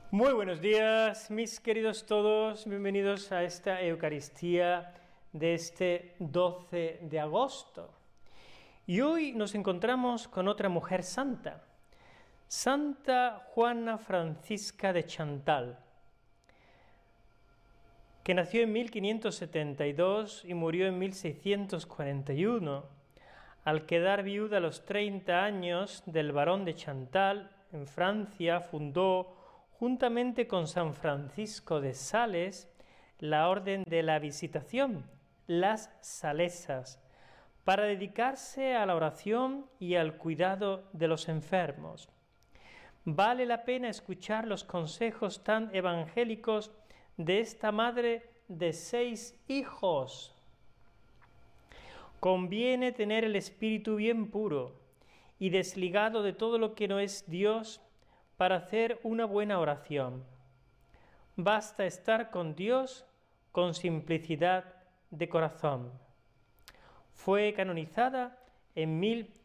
Muy buenos días, mis queridos todos, bienvenidos a esta Eucaristía de este 12 de agosto. Y hoy nos encontramos con otra mujer santa, Santa Juana Francisca de Chantal, que nació en 1572 y murió en 1641, al quedar viuda a los 30 años del barón de Chantal, en Francia, fundó, juntamente con San Francisco de Sales, la Orden de la Visitación, las Salesas, para dedicarse a la oración y al cuidado de los enfermos. Vale la pena escuchar los consejos tan evangélicos de esta madre de 6 hijos. Conviene tener el espíritu bien puro y desligado de todo lo que no es Dios para hacer una buena oración. Basta estar con Dios con simplicidad de corazón. Fue canonizada en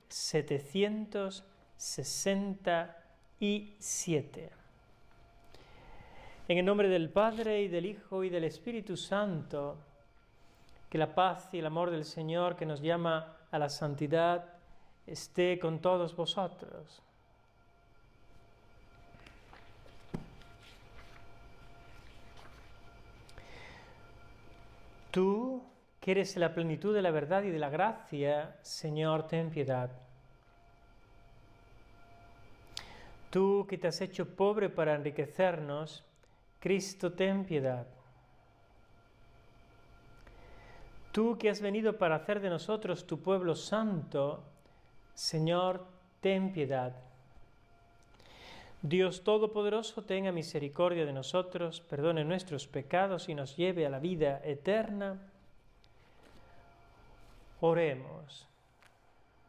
1767. En el nombre del Padre, y del Hijo, y del Espíritu Santo, que la paz y el amor del Señor, que nos llama a la santidad, esté con todos vosotros. Tú, que eres la plenitud de la verdad y de la gracia, Señor, ten piedad. Tú, que te has hecho pobre para enriquecernos, Cristo, ten piedad. Tú, que has venido para hacer de nosotros tu pueblo santo, Señor, ten piedad. Dios Todopoderoso, tenga misericordia de nosotros, perdone nuestros pecados y nos lleve a la vida eterna. Oremos.